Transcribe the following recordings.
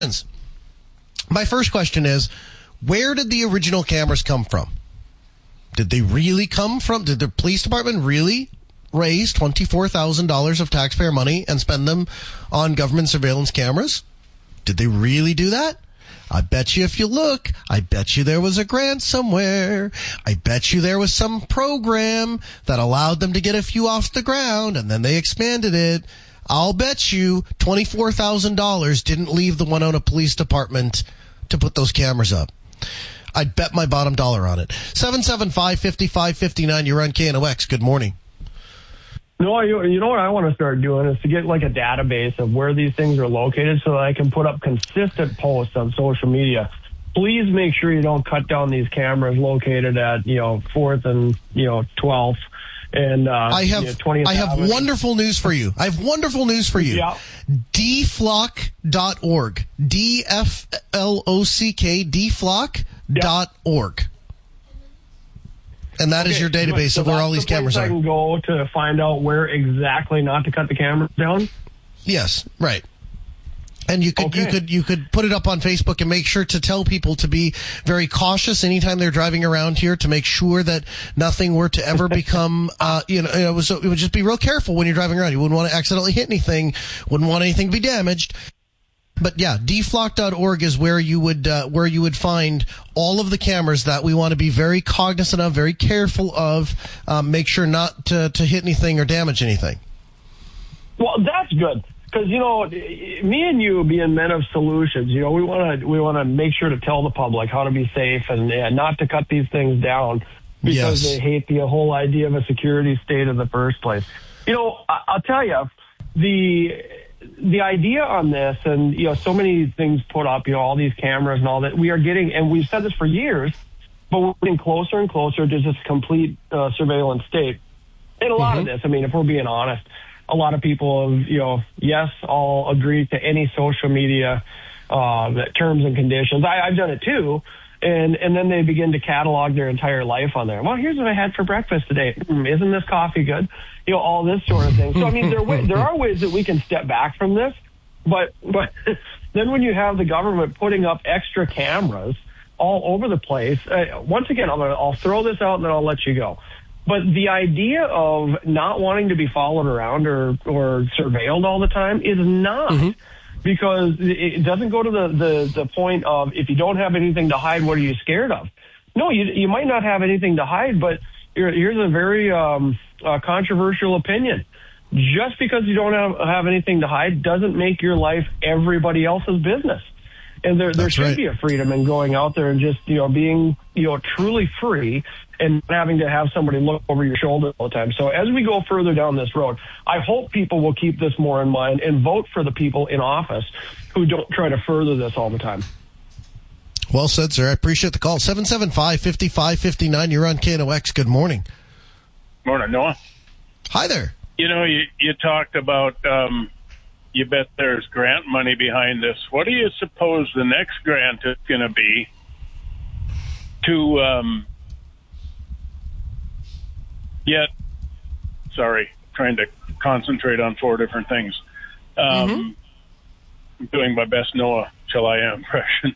My first question is, where did the original cameras come from? Did they really come from, did the police department really raise $24,000 of taxpayer money and spend them on government surveillance cameras? Did they really do that? I bet you if you look, I bet you there was a grant somewhere. I bet you there was some program that allowed them to get a few off the ground and then they expanded it. I'll bet you $24,000 didn't leave the Winona Police Department to put those cameras up. I'd bet my bottom dollar on it. 775-5559, you're on KNOX. Good morning. No, you know what I want to start doing is to get like a database of where these things are located so that I can put up consistent posts on social media. Please make sure you don't cut down these cameras located at, 4th and, 12th. And I have 20th Avenue. Wonderful news for you. I have wonderful news for you. Yeah. dflock.org. DFLOCK, dflock.org. And that is your database of where all these cameras are. I can go to find out where exactly not to cut the cameras down? Yes, right. And you could put it up on Facebook and make sure to tell people to be very cautious anytime they're driving around here to make sure that nothing were to ever become, it would just be real careful when you're driving around. You wouldn't want to accidentally hit anything, wouldn't want anything to be damaged. But yeah, dflock.org is where you would find all of the cameras that we want to be very cognizant of, very careful of, make sure not to hit anything or damage anything. Well, that's good. Because, me and you being men of solutions, we want to make sure to tell the public how to be safe and not to cut these things down because they hate the whole idea of a security state in the first place. I'll tell you, the idea on this and, so many things put up, all these cameras and all that, we are getting, and we've said this for years, but we're getting closer and closer to this complete surveillance state. And a lot of this, if we're being honest, a lot of people have, yes, I'll agree to any social media terms and conditions. I've done it too. And then they begin to catalog their entire life on there. Well, here's what I had for breakfast today. Isn't this coffee good? All this sort of thing. So, there are ways that we can step back from this. But then when you have the government putting up extra cameras all over the place, once again, I'll throw this out and then I'll let you go. But the idea of not wanting to be followed around or surveilled all the time is not. Because it doesn't go to the point of if you don't have anything to hide, what are you scared of? No, you might not have anything to hide, but here's a very controversial opinion. Just because you don't have anything to hide doesn't make your life everybody else's business. And there should be a freedom in going out there and just, being, truly free and having to have somebody look over your shoulder all the time. So as we go further down this road, I hope people will keep this more in mind and vote for the people in office who don't try to further this all the time. Well said, sir. I appreciate the call. 775-5559. You're on KNOX. Good morning. Morning, Noah. Hi there. You talked about, you bet there's grant money behind this. What do you suppose the next grant is going to be to trying to concentrate on four different things. I'm doing my best Noah Chelliah impression.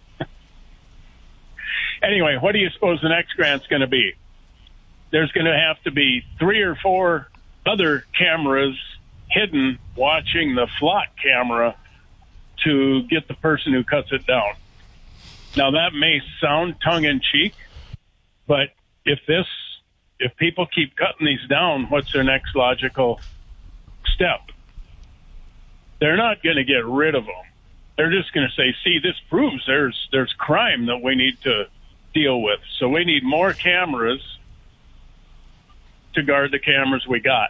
Anyway, what do you suppose the next grant's going to be? There's going to have to be 3 or 4 other cameras hidden watching the flock camera to get the person who cuts it down. Now, that may sound tongue-in-cheek, but if people keep cutting these down, what's their next logical step? They're not going to get rid of them. They're just going to say, see, this proves there's crime that we need to deal with. So we need more cameras to guard the cameras we got.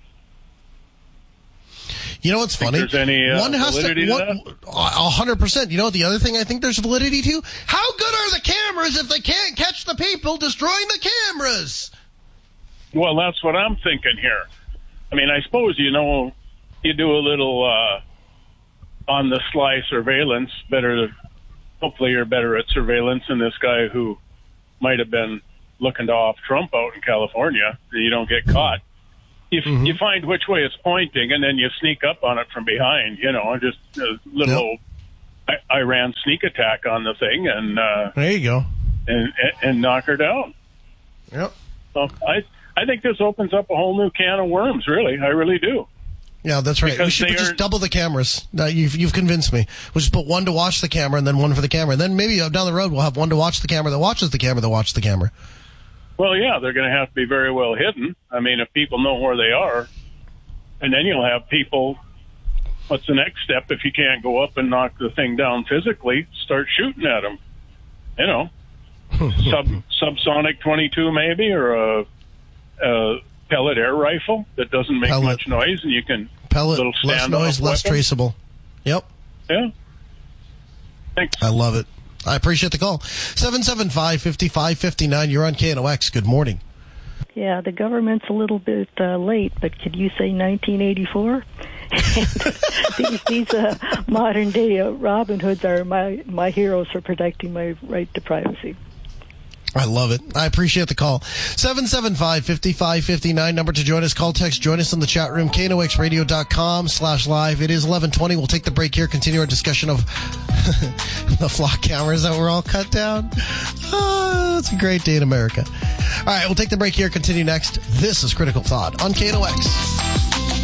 You know what's funny? There's any validity to that? 100%. You know what the other thing I think there's validity to? How good are the cameras if they can't catch the people destroying the cameras? Well, that's what I'm thinking here. I mean, I suppose, you do a little on-the-sly surveillance. Hopefully you're better at surveillance than this guy who might have been looking to off Trump out in California so you don't get caught. You find which way it's pointing, and then you sneak up on it from behind, just a little I ran sneak attack on the thing and there you go, and knock her down. Yep. So I think this opens up a whole new can of worms. Really, I really do. Yeah, that's right. Because we should just double the cameras. You've convinced me. We'll just put one to watch the camera and then one for the camera. And then maybe down the road we'll have one to watch the camera that watches the camera that watches the camera. Well, yeah, they're going to have to be very well hidden. I mean, if people know where they are, and then you'll have people. What's the next step if you can't go up and knock the thing down physically? Start shooting at them. You know, subsonic 22 maybe, or a pellet air rifle that doesn't make much noise, and you can pellet, less noise, less traceable. Yep. Yeah. Thanks. I love it. I appreciate the call. 775-5559. You're on KNOX. Good morning. Yeah, the government's a little bit late, but could you say 1984? these modern day Robin Hoods are my heroes for protecting my right to privacy. I love it. I appreciate the call. 775-5559. Number to join us. Call, text, join us in the chat room. KNOXradio.com/live. It is 11:20. We'll take the break here. Continue our discussion of the flock cameras that were all cut down. Oh, it's a great day in America. All right, we'll take the break here. Continue next. This is Critical Thought on KNOX.